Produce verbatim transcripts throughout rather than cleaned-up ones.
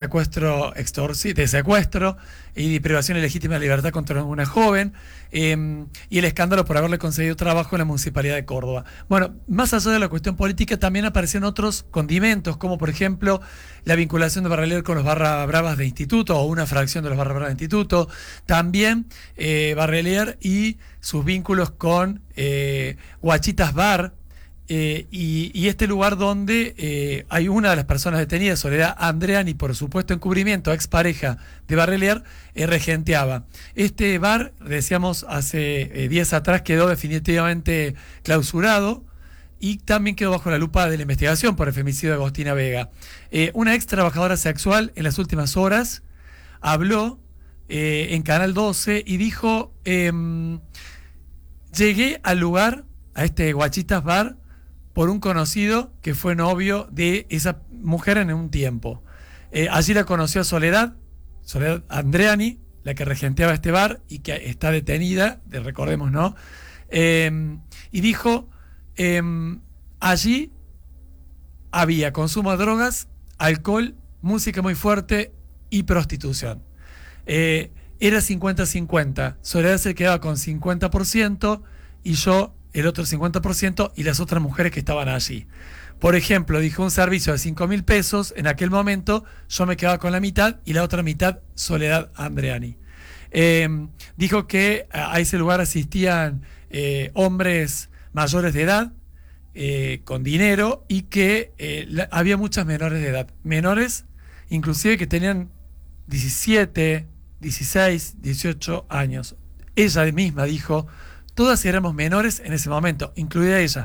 secuestro, extorsi- de secuestro y de privación ilegítima de libertad contra una joven, eh, y el escándalo por haberle conseguido trabajo en la Municipalidad de Córdoba. Bueno, más allá de la cuestión política, también aparecieron otros condimentos, como por ejemplo la vinculación de Barrelier con los Barra Bravas de Instituto, o una fracción de los Barra Bravas de Instituto. También eh, Barrelier y sus vínculos con eh, Guachitas Bar, Eh, y, y este lugar donde eh, hay una de las personas detenidas, Soledad Andreani, por supuesto encubrimiento, expareja de Barrelier, eh, regenteaba. Este bar, decíamos hace eh, días atrás, quedó definitivamente clausurado y también quedó bajo la lupa de la investigación por el femicidio de Agostina Vega. Eh, una ex trabajadora sexual en las últimas horas habló eh, en Canal doce y dijo: eh, llegué al lugar, a este Guachitas Bar, por un conocido que fue novio de esa mujer en un tiempo. Eh, allí la conoció a Soledad, Soledad Andreani, la que regenteaba este bar y que está detenida, de, recordemos, ¿no? Eh, y dijo, eh, allí había consumo de drogas, alcohol, música muy fuerte y prostitución. Eh, era cincuenta cincuenta. Soledad se quedaba con cincuenta por ciento y yo el otro cincuenta por ciento, y las otras mujeres que estaban allí. Por ejemplo, dijo, un servicio de cinco mil pesos, en aquel momento yo me quedaba con la mitad y la otra mitad Soledad Andreani. Eh, dijo que a ese lugar asistían eh, hombres mayores de edad, eh, con dinero, y que eh, la, había muchas menores de edad. Menores, inclusive, que tenían diecisiete, dieciséis, dieciocho años. Ella misma dijo: todas éramos menores en ese momento, incluida ella.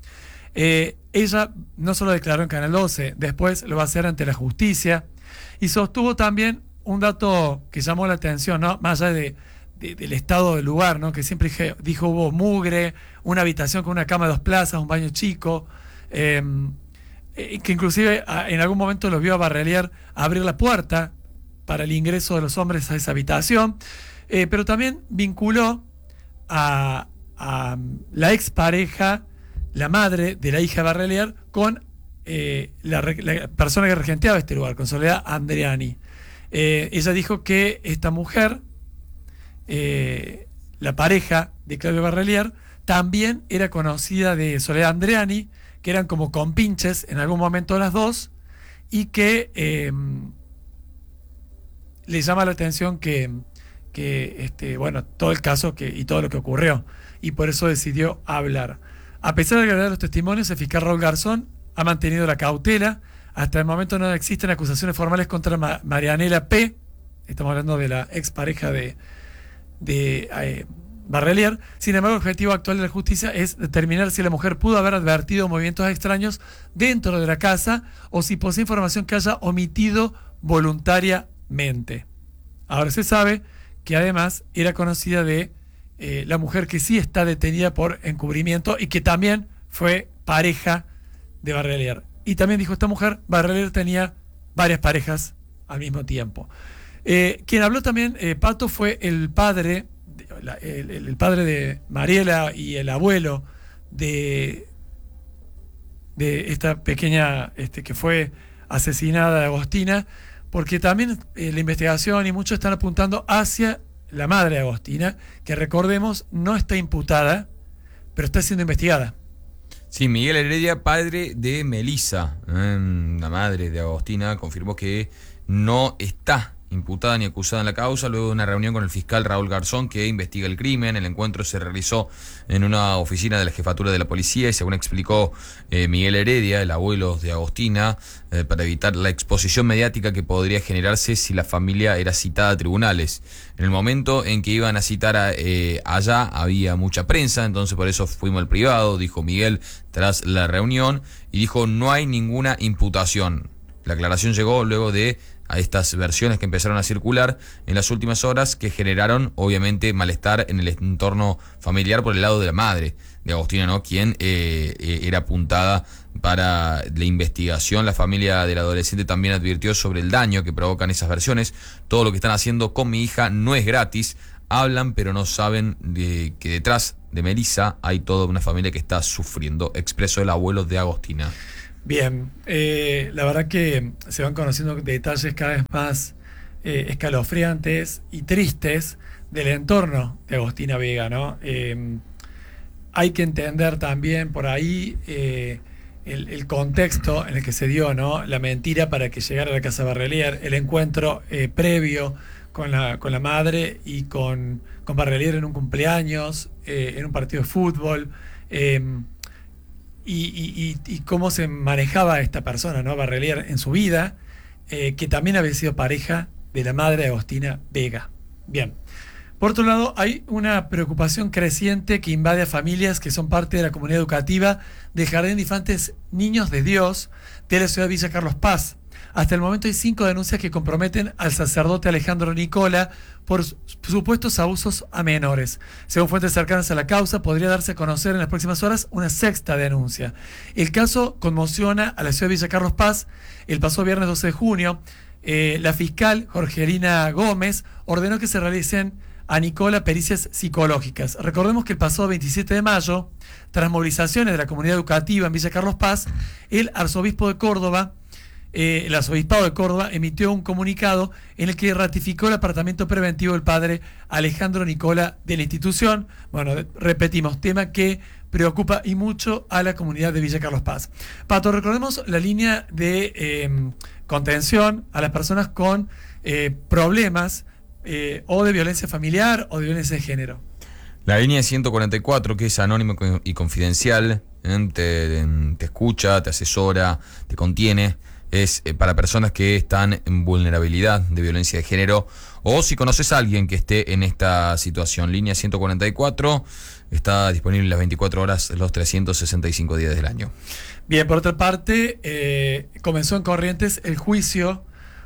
Eh, ella no solo declaró en Canal doce, después lo va a hacer ante la justicia, y sostuvo también un dato que llamó la atención, ¿no? Más allá de, de, del estado del lugar, ¿no? Que siempre dije, dijo hubo mugre, una habitación con una cama de dos plazas, un baño chico, eh, eh, que inclusive a, en algún momento lo vio a Barrelier abrir la puerta para el ingreso de los hombres a esa habitación, eh, pero también vinculó A, a la expareja, la madre de la hija de Barrelier, con eh, la, la persona que regenteaba este lugar, con Soledad Andreani. Eh, ella dijo que esta mujer, eh, la pareja de Claudio Barrelier, también era conocida de Soledad Andreani, que eran como compinches en algún momento las dos, y que eh, le llama la atención que que este, bueno, todo el caso que, y todo lo que ocurrió, y por eso decidió hablar. A pesar de agregar los testimonios, el fiscal Raúl Garzón ha mantenido la cautela. Hasta el momento no existen acusaciones formales contra Ma- Marianela P., estamos hablando de la expareja de, de eh, Barrelier. Sin embargo, el objetivo actual de la justicia es determinar si la mujer pudo haber advertido movimientos extraños dentro de la casa o si posee información que haya omitido voluntariamente. Ahora se sabe que además era conocida de eh, la mujer que sí está detenida por encubrimiento y que también fue pareja de Barrelier. Y también dijo esta mujer, Barrelier tenía varias parejas al mismo tiempo. Eh, quien habló también, eh, Pato, fue el padre, de, la, el, el padre de Mariela y el abuelo de, de esta pequeña este, que fue asesinada de Agostina, porque también eh, la investigación y muchos están apuntando hacia la madre de Agostina, que recordemos no está imputada, pero está siendo investigada. Sí, Miguel Heredia, padre de Melissa, eh, la madre de Agostina, confirmó que no está imputada ni acusada en la causa, luego de una reunión con el fiscal Raúl Garzón, que investiga el crimen. El encuentro se realizó en una oficina de la jefatura de la policía y, según explicó eh, Miguel Heredia, el abuelo de Agostina, eh, para evitar la exposición mediática que podría generarse si la familia era citada a tribunales. En el momento en que iban a citar a, eh, allá había mucha prensa, entonces por eso fuimos al privado, dijo Miguel tras la reunión, y dijo: no hay ninguna imputación. La aclaración llegó luego de a estas versiones que empezaron a circular en las últimas horas, que generaron obviamente malestar en el entorno familiar por el lado de la madre de Agostina, ¿no? Quien eh, eh, era apuntada para la investigación. La familia del adolescente también advirtió sobre el daño que provocan esas versiones. Todo lo que están haciendo con mi hija no es gratis. Hablan, pero no saben de, que detrás de Melissa hay toda una familia que está sufriendo, expresó el abuelo de Agostina. Bien, eh, la verdad que se van conociendo detalles cada vez más eh, escalofriantes y tristes del entorno de Agostina Vega, ¿no? Eh, hay que entender también por ahí eh, el, el contexto en el que se dio, ¿no? La mentira para que llegara a la Casa Barrelier, el encuentro eh, previo con la, con la madre y con, con Barrelier en un cumpleaños, eh, en un partido de fútbol. Eh, Y, y, y cómo se manejaba esta persona, ¿no? Barrelier en su vida, eh, que también había sido pareja de la madre de Agostina Vega. Bien. Por otro lado, hay una preocupación creciente que invade a familias que son parte de la comunidad educativa del Jardín de Infantes Niños de Dios de la ciudad de Villa Carlos Paz. Hasta el momento hay cinco denuncias que comprometen al sacerdote Alejandro Nicola por supuestos abusos a menores. Según fuentes cercanas a la causa, podría darse a conocer en las próximas horas una sexta denuncia. El caso conmociona a la ciudad de Villa Carlos Paz. El pasado viernes doce de junio, eh, la fiscal Jorgelina Gómez ordenó que se realicen a Nicola pericias psicológicas. Recordemos que el pasado veintisiete de mayo, tras movilizaciones de la comunidad educativa en Villa Carlos Paz, el arzobispo de Córdoba Eh, el arzobispado de Córdoba emitió un comunicado en el que ratificó el apartamiento preventivo del padre Alejandro Nicola de la institución. Bueno, repetimos, tema que preocupa y mucho a la comunidad de Villa Carlos Paz. Pato, recordemos la línea de eh, contención a las personas con eh, problemas eh, o de violencia familiar o de violencia de género. La línea ciento cuarenta y cuatro, que es anónimo y confidencial, ¿eh? te, te escucha, te asesora, te contiene. Es eh, para personas que están en vulnerabilidad de violencia de género o si conoces a alguien que esté en esta situación. Línea ciento cuarenta y cuatro está disponible las veinticuatro horas, los trescientos sesenta y cinco días del año. Bien, por otra parte, eh, comenzó en Corrientes el juicio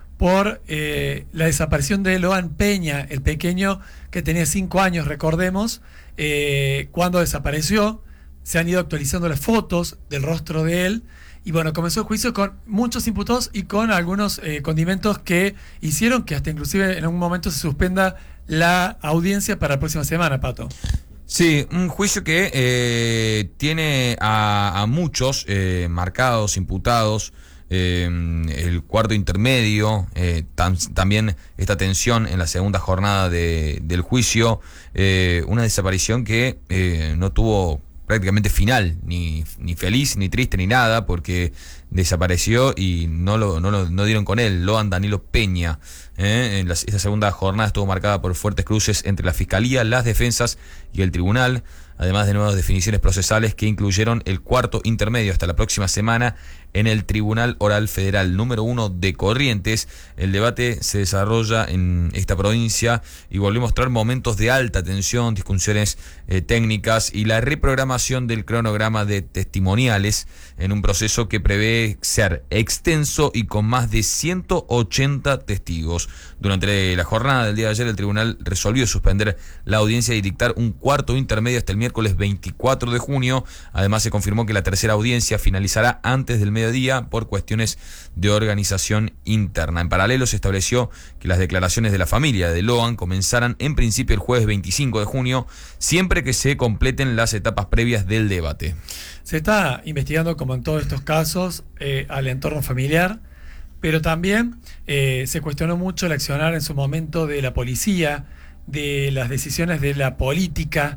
por eh, la desaparición de Loan Peña, el pequeño que tenía cinco años, recordemos, eh, cuando desapareció. Se han ido actualizando las fotos del rostro de él. Y bueno, comenzó el juicio con muchos imputados y con algunos eh, condimentos que hicieron que hasta inclusive en algún momento se suspenda la audiencia para la próxima semana, Pato. Sí, un juicio que eh, tiene a, a muchos eh, marcados, imputados, eh, el cuarto intermedio, eh, tam, también esta tensión en la segunda jornada de, del juicio, eh, una desaparición que eh, no tuvo prácticamente final, ni, ni feliz, ni triste, ni nada, porque desapareció y no lo, no lo no dieron con él. Loan Danilo Peña. ¿eh? En la, esa segunda jornada estuvo marcada por fuertes cruces entre la Fiscalía, las defensas y el Tribunal, además de nuevas definiciones procesales que incluyeron el cuarto intermedio hasta la próxima semana en el Tribunal Oral Federal número uno de Corrientes. El debate se desarrolla en esta provincia y volvió a mostrar momentos de alta tensión, discusiones eh, técnicas y la reprogramación del cronograma de testimoniales en un proceso que prevé ser extenso y con más de ciento ochenta testigos. Durante la jornada del día de ayer, el tribunal resolvió suspender la audiencia y dictar un cuarto intermedio hasta el miércoles veinticuatro de junio. Además, se confirmó que la tercera audiencia finalizará antes del mediodía por cuestiones de organización interna. En paralelo, se estableció que las declaraciones de la familia de Loan comenzaran en principio el jueves veinticinco de junio, siempre que se completen las etapas previas del debate. Se está investigando, como en todos estos casos, eh, al entorno familiar, pero también eh, se cuestionó mucho el accionar en su momento de la policía, de las decisiones de la política.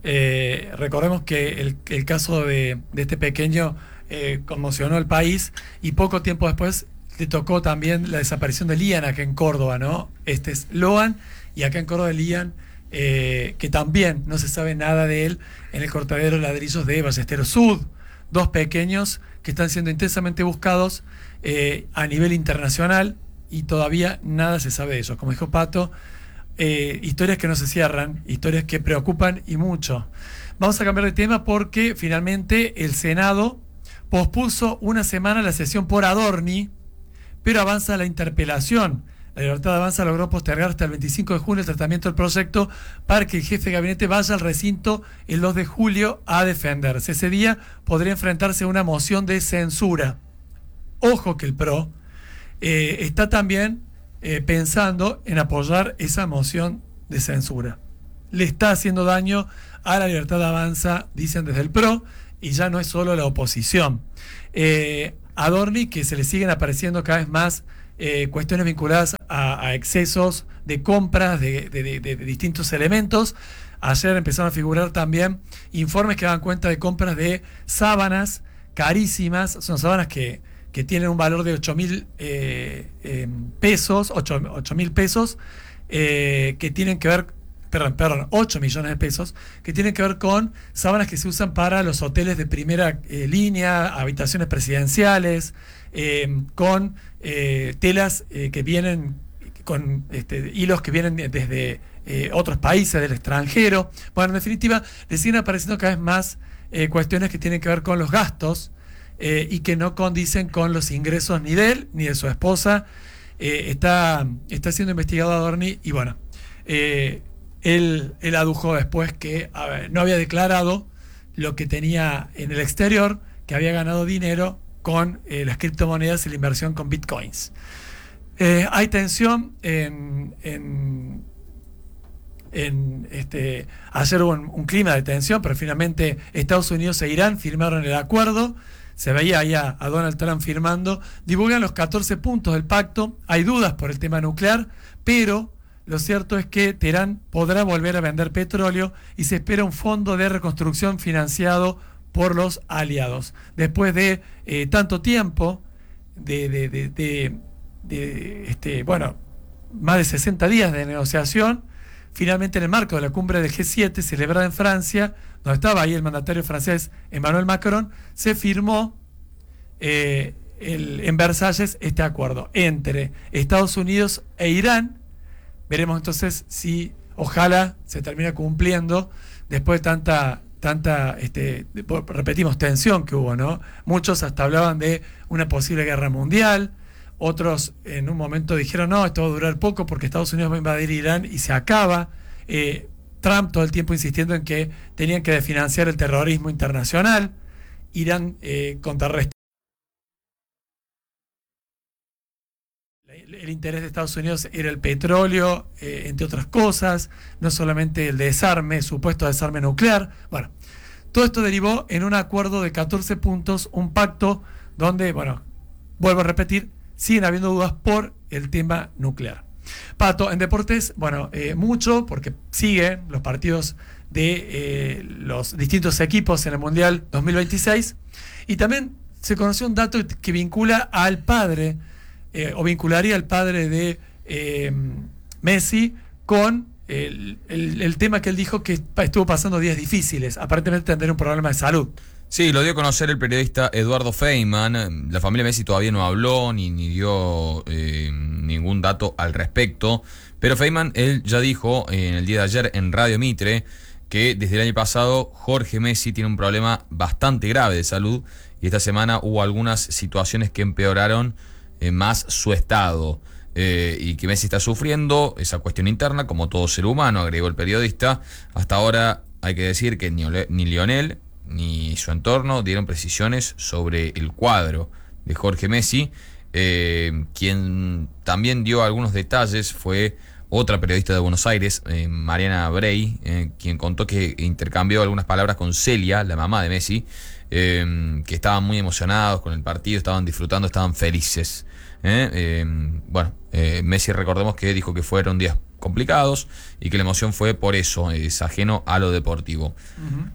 Eh, recordemos que el, el caso de, de este pequeño eh, conmocionó al país y poco tiempo después le tocó también la desaparición de Lian acá en Córdoba, ¿no? Este es Loan y acá en Córdoba Lian, eh, que también no se sabe nada de él en el cortadero de ladrillos de Ballesteros Sud. Dos pequeños que están siendo intensamente buscados eh, a nivel internacional y todavía nada se sabe de ellos. Como dijo Pato, eh, historias que no se cierran, historias que preocupan y mucho. Vamos a cambiar de tema porque finalmente el Senado pospuso una semana la sesión por Adorni, pero avanza la interpelación. La Libertad Avanza logró postergar hasta el veinticinco de junio el tratamiento del proyecto para que el jefe de gabinete vaya al recinto el dos de julio a defenderse. Ese día podría enfrentarse a una moción de censura. Ojo que el P R O eh, está también eh, pensando en apoyar esa moción de censura. Le está haciendo daño a la Libertad Avanza, dicen desde el P R O, y ya no es solo la oposición. Eh, Adorni, que se le siguen apareciendo cada vez más eh, cuestiones vinculadas a, a excesos de compras de, de, de, de distintos elementos. Ayer empezaron a figurar también informes que daban cuenta de compras de sábanas carísimas. Son sábanas que, que tienen un valor de ocho mil eh, eh, pesos, ocho mil pesos, eh, que tienen que ver, perdón, perdón, ocho millones de pesos, que tienen que ver con sábanas que se usan para los hoteles de primera eh, línea, habitaciones presidenciales, eh, con eh, telas eh, que vienen, con este, hilos que vienen desde eh, otros países del extranjero. Bueno, en definitiva, le siguen apareciendo cada vez más eh, cuestiones que tienen que ver con los gastos eh, y que no condicen con los ingresos ni de él ni de su esposa. Eh, está, está siendo investigado Adorni y bueno, eh, Él, él adujo después que ver, no había declarado lo que tenía en el exterior, que había ganado dinero con eh, las criptomonedas y la inversión con bitcoins. Eh, hay tensión en, en, en este, ayer hubo un, un clima de tensión, pero finalmente Estados Unidos e Irán firmaron el acuerdo. Se veía ahí a, a Donald Trump firmando. Divulgan los catorce puntos del pacto. Hay dudas por el tema nuclear, pero lo cierto es que Teherán podrá volver a vender petróleo y se espera un fondo de reconstrucción financiado por los aliados. Después de eh, tanto tiempo, de, de, de, de, de este, bueno, más de sesenta días de negociación, finalmente en el marco de la cumbre del G siete celebrada en Francia, donde estaba ahí el mandatario francés Emmanuel Macron, se firmó eh, el, en Versalles este acuerdo entre Estados Unidos e Irán. Veremos entonces si ojalá se termina cumpliendo después de tanta, tanta este, repetimos, tensión que hubo, ¿no? Muchos hasta hablaban de una posible guerra mundial, otros en un momento dijeron, no, esto va a durar poco porque Estados Unidos va a invadir Irán y se acaba. Eh, Trump todo el tiempo insistiendo en que tenían que desfinanciar el terrorismo internacional. Irán eh, contrarrestó el interés de Estados Unidos era el petróleo, eh, entre otras cosas, no solamente el desarme, supuesto desarme nuclear. Bueno, todo esto derivó en un acuerdo de catorce puntos, un pacto donde, bueno, vuelvo a repetir, siguen habiendo dudas por el tema nuclear. Pato, en deportes, bueno, eh, mucho, porque siguen los partidos de eh, los distintos equipos en el Mundial dos mil veintiséis, y también se conoció un dato que vincula al padre, Eh, o vincularía al padre de eh, Messi con el, el, el tema que él dijo que estuvo pasando días difíciles, aparentemente tendría un problema de salud. Sí, lo dio a conocer el periodista Eduardo Feynman. La familia Messi todavía no habló ni, ni dio eh, ningún dato al respecto, pero Feynman, él ya dijo eh, en el día de ayer en Radio Mitre que desde el año pasado Jorge Messi tiene un problema bastante grave de salud y esta semana hubo algunas situaciones que empeoraron Eh, más su estado eh, y que Messi está sufriendo esa cuestión interna como todo ser humano, agregó el periodista. Hasta ahora hay que decir que ni, Ole, ni Lionel ni su entorno dieron precisiones sobre el cuadro de Jorge Messi. Eh, quien también dio algunos detalles fue otra periodista de Buenos Aires, eh, Mariana Bray, eh, quien contó que intercambió algunas palabras con Celia, la mamá de Messi, eh, que estaban muy emocionados con el partido, estaban disfrutando, estaban felices. Eh, eh, bueno, eh, Messi, recordemos que dijo que fueron días complicados y que la emoción fue por eso, es ajeno a lo deportivo. Uh-huh.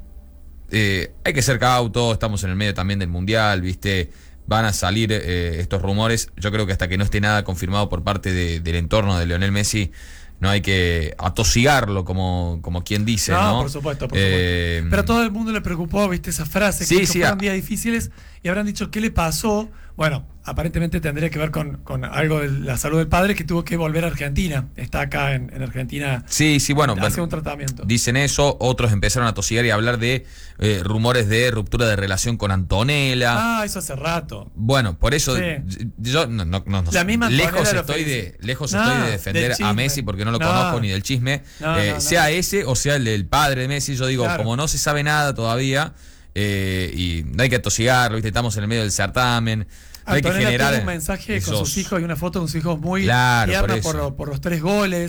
Eh, hay que ser cautos, estamos en el medio también del Mundial, ¿viste? Van a salir eh, estos rumores. Yo creo que hasta que no esté nada confirmado por parte de, del entorno de Lionel Messi, no hay que atosigarlo, como, como quien dice, ¿no? No, por supuesto, por eh, supuesto. Pero a todo el mundo le preocupó, ¿viste? Esa frase, sí, que sí, fueron a... días difíciles y habrán dicho, ¿qué le pasó? Bueno, aparentemente tendría que ver con, con algo de la salud del padre, que tuvo que volver a Argentina. Está acá en, en Argentina. Sí, sí, bueno. Hace bueno, un tratamiento. Dicen eso, otros empezaron a tosigar y a hablar de eh, rumores de ruptura de relación con Antonella. Ah, eso hace rato. Bueno, por eso sí. yo no, no, no, la misma lejos estoy de lejos no, estoy de defender a Messi porque no lo no. conozco ni del chisme. No, eh, no, sea no. ese o sea el del padre de Messi, yo digo, claro. Como no se sabe nada todavía eh, y no hay que atosigarlo, ¿viste? Estamos en el medio del certamen. No Antonella hay que generar tuvo un mensaje esos... con sus hijos y una foto de sus hijos muy claro, tierna por, por, por los tres goles.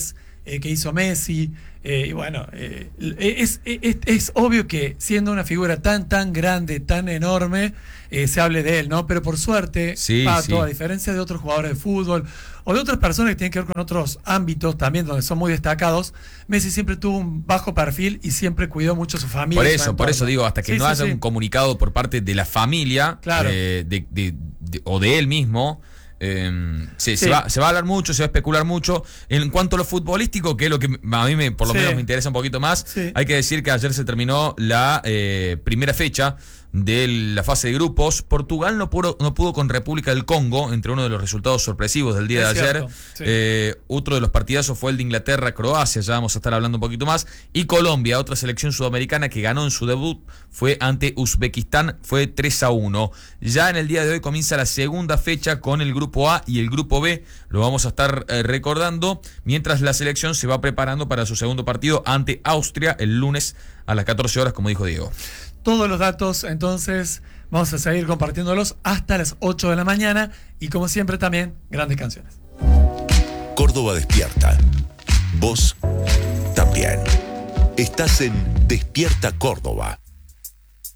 eh, que hizo Messi. Eh, y bueno, eh, es, es, es obvio que siendo una figura tan, tan grande, tan enorme, eh, se hable de él, ¿no? Pero por suerte, sí, Pato, sí. a diferencia de otros jugadores de fútbol o de otras personas que tienen que ver con otros ámbitos también donde son muy destacados, Messi siempre tuvo un bajo perfil y siempre cuidó mucho a su familia. Por eso, por eso digo, hasta que sí, no sí, haya sí. un comunicado por parte de la familia, claro. eh, de, de, de, o de él mismo, eh, se, sí. se, va, se va a hablar mucho, se va a especular mucho. En cuanto a lo futbolístico, que es lo que a mí me, por lo sí. menos me interesa un poquito más, sí. hay que decir que ayer se terminó la eh, primera fecha de la fase de grupos. Portugal no pudo, no pudo con República del Congo, entre uno de los resultados sorpresivos del día es de ayer. cierto, sí. eh, otro de los partidazos fue el de Inglaterra-Croacia, ya vamos a estar hablando un poquito más. Y Colombia, otra selección sudamericana que ganó en su debut, fue ante Uzbekistán, fue tres a uno. Ya en el día de hoy comienza la segunda fecha con el grupo A y el grupo B, lo vamos a estar eh, recordando, mientras la selección se va preparando para su segundo partido ante Austria el lunes a las catorce horas, como dijo Diego. Todos los datos, entonces, vamos a seguir compartiéndolos hasta las ocho de la mañana y como siempre también, grandes canciones. Córdoba despierta. Vos también. Estás en Despierta Córdoba.